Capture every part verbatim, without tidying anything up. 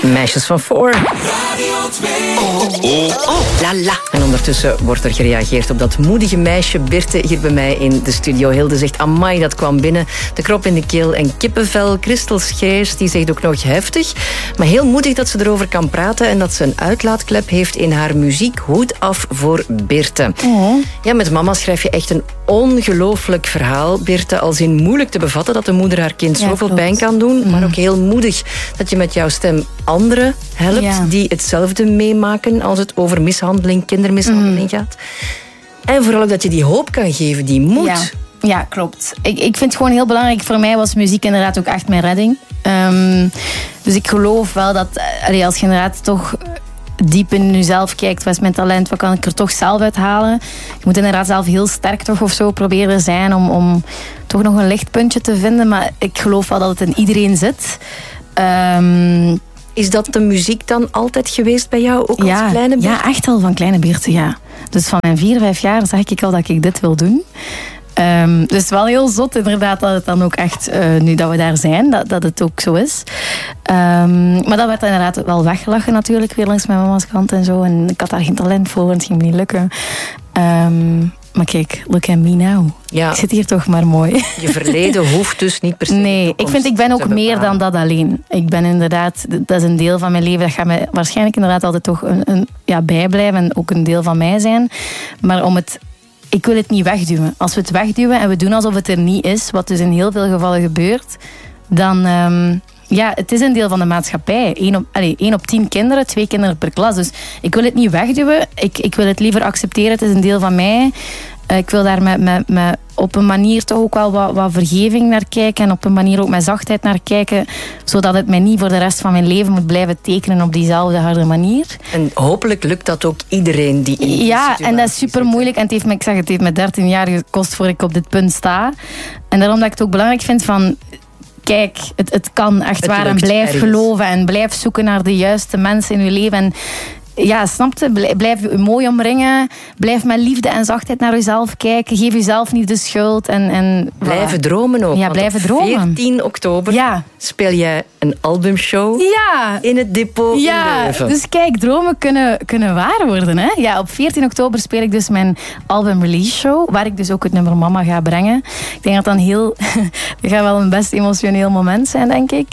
Meisjes van Four. Radio twee. Oh, oh, oh, la la. En ondertussen wordt er gereageerd op dat moedige meisje Birte hier bij mij in de studio. Hilde zegt, amai, dat kwam binnen. De krop in de keel en kippenvel. Christel Scheers, die zegt ook nog heftig. Maar heel moedig dat ze erover kan praten en dat ze een uitlaatklep heeft in haar muziek. Hoed af voor Birte. Oh. Ja, met mama schrijf je echt een ongelooflijk verhaal, Birte. Als in moeilijk te bevatten dat de moeder haar kind ja, zoveel klopt. pijn kan doen. Mm. Maar ook heel moedig dat je met jouw stem anderen helpt ja. die hetzelfde meemaken als het over mishandeling, kindermishandeling mm. gaat. En vooral ook dat je die hoop kan geven, die moed. Ja, ja klopt. Ik, ik vind het gewoon heel belangrijk. Voor mij was muziek inderdaad ook echt mijn redding. Um, dus ik geloof wel dat allee, als je inderdaad toch diep in jezelf kijkt, wat is mijn talent, wat kan ik er toch zelf uithalen. Je moet inderdaad zelf heel sterk toch of zo proberen zijn om, om toch nog een lichtpuntje te vinden. Maar ik geloof wel dat het in iedereen zit. Um, Is dat de muziek dan altijd geweest bij jou, ook als ja, kleine Birte? Ja, echt al van kleine Birte, ja. Dus van mijn vier, vijf jaar zag ik al dat ik dit wil doen. Um, dus wel heel zot inderdaad dat het dan ook echt, uh, nu dat we daar zijn, dat, dat het ook zo is. Um, maar dat werd inderdaad wel weggelachen natuurlijk, weer langs mijn mama's kant en zo. En ik had daar geen talent voor en het ging me niet lukken. Um, maar kijk, look at me now. Ja. Ik zit hier toch maar mooi. Je verleden hoeft dus niet per se. Nee, ik vind ik ben ook meer dan dat alleen. Ik ben inderdaad, dat is een deel van mijn leven. Dat gaat mij waarschijnlijk inderdaad altijd toch een, een, ja, bijblijven en ook een deel van mij zijn. Maar om het, ik wil het niet wegduwen. Als we het wegduwen en we doen alsof het er niet is, wat dus in heel veel gevallen gebeurt, dan Um, ja, het is een deel van de maatschappij. Eén op, allez, één op tien kinderen, twee kinderen per klas. Dus ik wil het niet wegduwen. Ik, ik wil het liever accepteren. Het is een deel van mij. Uh, ik wil daar met, met, met op een manier toch ook wel wat, wat vergeving naar kijken. En op een manier ook met zachtheid naar kijken. Zodat het mij niet voor de rest van mijn leven moet blijven tekenen op diezelfde harde manier. En hopelijk lukt dat ook iedereen die in die Ja, situatie en dat is super moeilijk. En het heeft me, ik zeg, het heeft me dertien jaar gekost voor ik op dit punt sta. En daarom dat ik het ook belangrijk vind van, kijk, het, het kan echt het waar. En blijf ergens geloven en blijf zoeken naar de juiste mensen in je leven. En ja, snap je? Blijf je mooi omringen. Blijf met liefde en zachtheid naar jezelf kijken. Geef jezelf niet de schuld. En, en blijven voilà. dromen ook. Ja, blijven dromen. veertien oktober ja. speel jij een albumshow ja. in het depot ja. in Leuven. Dus kijk, dromen kunnen, kunnen waar worden. Hè? Ja, op veertien oktober speel ik dus mijn album release show, waar ik dus ook het nummer Mama ga brengen. Ik denk dat dat een heel dat gaat wel een best emotioneel moment zijn, denk ik.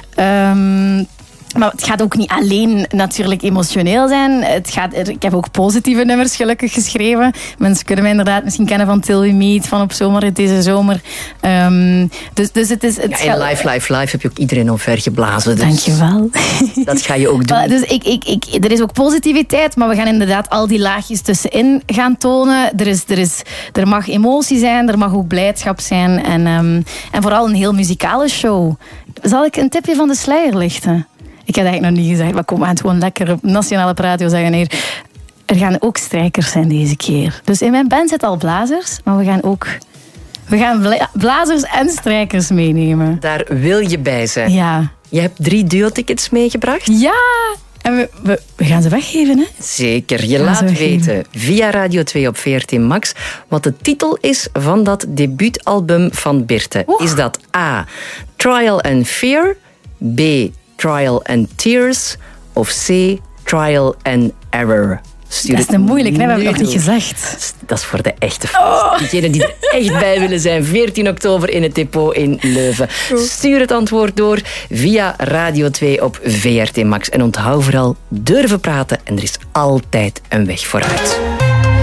Um, Maar het gaat ook niet alleen natuurlijk emotioneel zijn. Het gaat, ik heb ook positieve nummers gelukkig geschreven. Mensen kunnen mij inderdaad misschien kennen van Till We Meet, van Op Zomer, deze zomer. Um, dus, dus het is, het ja, gaat... in Live, Live, Live heb je ook iedereen omvergeblazen. Dus dankjewel. Dat ga je ook doen. Well, dus ik, ik, ik, er is ook positiviteit, maar we gaan inderdaad al die laagjes tussenin gaan tonen. Er, is, er, is, er mag emotie zijn, er mag ook blijdschap zijn. En, um, en vooral een heel muzikale show. Zal ik een tipje van de sluier lichten? Ik heb het eigenlijk nog niet gezegd, maar kom, we gaan het gewoon lekker op nationale radio zeggen hier. Er gaan ook strijkers zijn deze keer. Dus in mijn band zitten al blazers, maar we gaan ook we gaan blazers en strijkers meenemen. Daar wil je bij zijn. Ja. Je hebt drie duo-tickets meegebracht. Ja, en we, we, we gaan ze weggeven, hè? Zeker. Je laat weten via Radio twee op V R T Max wat de titel is van dat debuutalbum van Birte. Oeh. Is dat A, Trial and Fear, B, Trial and Tears of C, Trial and Error? Stuur dat is een moeilijk, nee, dat heb ik nog niet gezegd. Dat is voor de echte fans. Oh. Diegenen die er echt bij willen zijn. veertien oktober in het depot in Leuven. Stuur het antwoord door via Radio twee op V R T Max. En onthoud vooral, durven praten en er is altijd een weg vooruit.